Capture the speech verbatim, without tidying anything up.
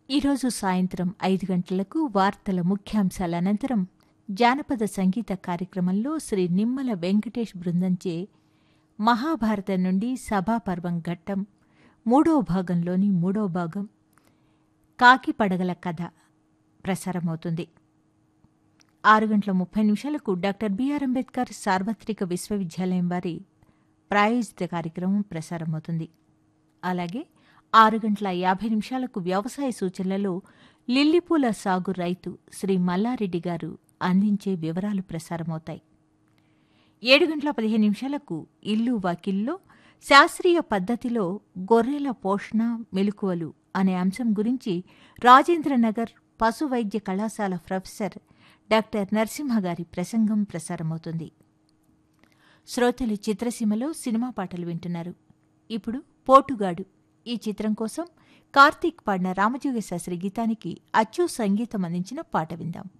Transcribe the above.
ఈరోజు సాయంత్రం ఐదు గంటలకు వార్తల ముఖ్యాంశాల అనంతరం జానపద సంగీత కార్యక్రమంలో శ్రీ నిమ్మల వెంకటేష్ బృందంచే మహాభారతం నుండి సభాపర్వం ఘట్టం మూడో భాగంలోని మూడో భాగం కాకి పడగల కథ ప్రసారమవుతుంది. ఆరు గంటల ముప్పై నిమిషాలకు డాక్టర్ బిఆర్ అంబేద్కర్ సార్వత్రిక విశ్వవిద్యాలయం వారి ప్రాయోజిత కార్యక్రమం ప్రసారమవుతుంది. అలాగే ఆరు గంటల యాభై నిమిషాలకు వ్యవసాయ సూచనలలో లిల్లిపూల సాగు రైతు శ్రీ మల్లారెడ్డి గారు అందించే వివరాలు ప్రసారమవుతాయి. ఏడు గంటల పదిహేను నిమిషాలకు ఇల్లు వాకిల్లో శాస్త్రీయ పద్ధతిలో గొర్రెల పోషణ మెలకువలు అనే అంశం గురించి రాజేంద్రనగర్ పశు వైద్య కళాశాల ప్రొఫెసర్ డాక్టర్ నరసింహ గారి ప్రసంగం ప్రసారమవుతుంది. శ్రోతలు చిత్రసీమలో సినిమా పాటలు వింటున్నారు. ఇప్పుడు పోటుగాడు ఈ చిత్రం కోసం కార్తీక్ పాడిన రామజోగ శాస్త్రి గీతానికి అచ్చు సంగీతం అందించిన పాట విందాం.